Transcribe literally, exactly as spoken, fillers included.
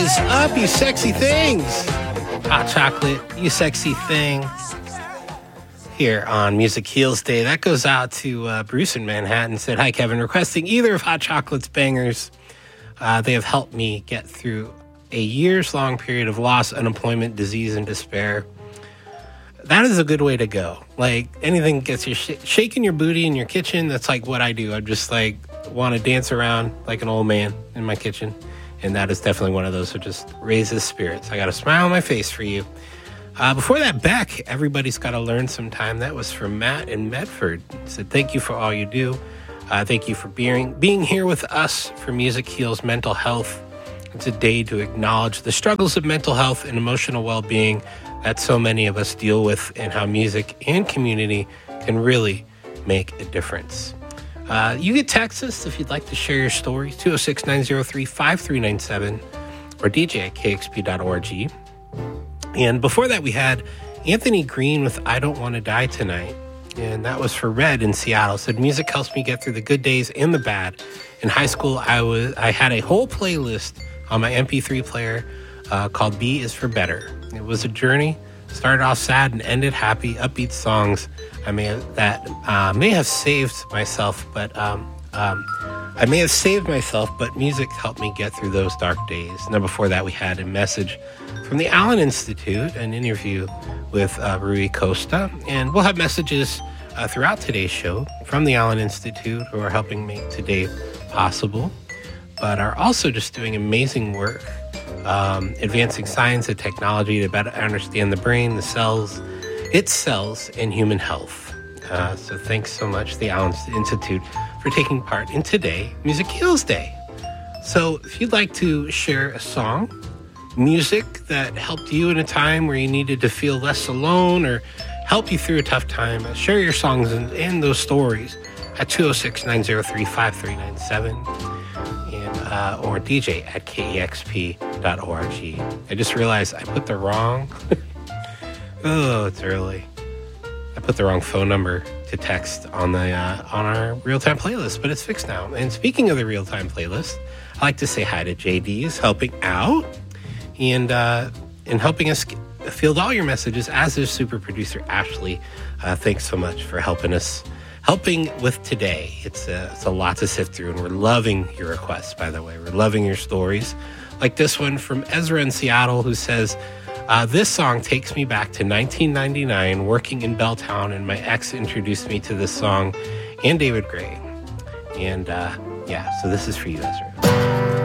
is up, you sexy things? Hot chocolate, you sexy thing. Here on Music Heals Day. That goes out to uh, Bruce in Manhattan. Said, hi, Kevin. Requesting either of Hot Chocolate's bangers. Uh, they have helped me get through a years-long period of loss, unemployment, disease, and despair. That is a good way to go. Like, anything gets you sh- shaking your booty in your kitchen, that's like what I do. I just, like, want to dance around like an old man in my kitchen. And that is definitely one of those that just raises spirits. I got a smile on my face for you. Uh, before that, Beck, Everybody's Got to Learn Sometime. That was from Matt in Medford. He said, thank you for all you do. Uh, thank you for being, being here with us for Music Heals Mental Health. It's a day to acknowledge the struggles of mental health and emotional well-being that so many of us deal with, and how music and community can really make a difference. Uh, you can text us if you'd like to share your story, two oh six, nine oh three, five three nine seven, or D J at K X P dot org. And before that, we had Anthony Green with I Don't Want to Die Tonight. And that was for Red in Seattle. Said, music helps me get through the good days and the bad. In high school, I was I had a whole playlist on my M P three player uh, called B is for Better. It was a journey. Started off sad and ended happy, upbeat songs. I may have, that uh, may have saved myself, but um, um, I may have saved myself, but music helped me get through those dark days. And then before that, we had a message from the Allen Institute, an interview with uh, Rui Costa. And we'll have messages uh, throughout today's show from the Allen Institute, who are helping make today possible, but are also just doing amazing work, um, advancing science and technology to better understand the brain, the cells, its cells, and human health. Uh, so thanks so much, the Allen Institute, for taking part in today, Music Heals Day. So if you'd like to share a song, music that helped you in a time where you needed to feel less alone or help you through a tough time, share your songs and, and those stories at two oh six, nine oh three, five three nine seven. Uh, or D J at K E X P dot org. I just realized I put the wrong, oh, it's early. I put the wrong phone number to text on the uh, on our real-time playlist, but it's fixed now. And speaking of the real-time playlist, I like to say hi to J D, who's helping out and, uh, and helping us field all your messages, as is super producer Ashley. Uh, thanks so much for helping us Helping with today. It's a, it's a lot to sift through, and we're loving your requests, by the way. We're loving your stories. Like this one from Ezra in Seattle, who says, uh, this song takes me back to nineteen ninety-nine, working in Belltown, and my ex introduced me to this song and David Gray. And uh, yeah, so this is for you, Ezra.